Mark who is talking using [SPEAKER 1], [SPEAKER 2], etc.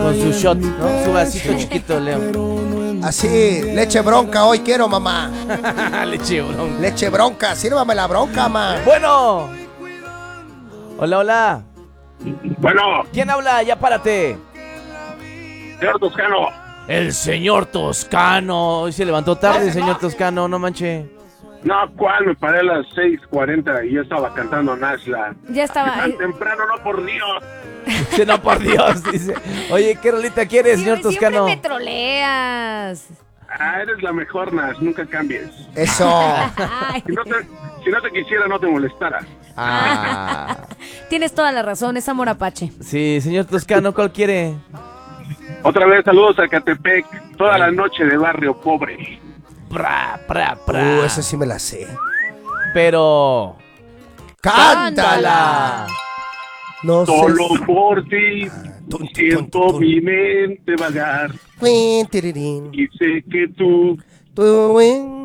[SPEAKER 1] con su shot, ¿no? Su vasito chiquito, Leo.
[SPEAKER 2] Así, leche bronca hoy quiero, mamá.
[SPEAKER 1] Leche bronca.
[SPEAKER 2] Leche bronca, sírvame la bronca, mamá.
[SPEAKER 1] Bueno. Hola, hola.
[SPEAKER 3] Bueno,
[SPEAKER 1] ¿Quién habla? Ya párate.
[SPEAKER 3] señor Toscano.
[SPEAKER 1] El señor Toscano. Hoy se levantó tarde, señor Toscano, no manche.
[SPEAKER 3] No, ¿cuál? Me paré a las 6:40 y ya estaba cantando Nashla.
[SPEAKER 4] Ya estaba.
[SPEAKER 3] Tan temprano, no, por Dios.
[SPEAKER 1] Sí, no, por Dios, dice. Oye, ¿qué rolita quieres, señor Toscano?
[SPEAKER 4] Siempre me troleas.
[SPEAKER 3] Ah, eres la mejor, Nash, nunca cambies.
[SPEAKER 2] Eso.
[SPEAKER 4] Ay,
[SPEAKER 3] Si no te quisiera, no te molestara.
[SPEAKER 1] Ah.
[SPEAKER 4] tienes toda la razón, es amor apache.
[SPEAKER 1] Sí, señor Toscano, ¿cuál quiere?
[SPEAKER 3] Otra vez, saludos a Catepec, toda la noche de barrio pobre.
[SPEAKER 2] Esa sí me la sé.
[SPEAKER 1] Pero...
[SPEAKER 2] ¡Cántala! No sé.
[SPEAKER 3] Solo por ti siento mi mente vagar
[SPEAKER 2] Tirirín.
[SPEAKER 3] y sé que tú
[SPEAKER 2] Tú,